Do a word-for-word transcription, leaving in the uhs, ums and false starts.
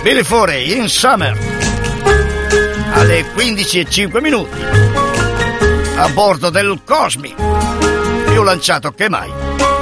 Billy Forey in Summer alle quindici e cinque minuti a bordo del Cosmi, più lanciato che mai.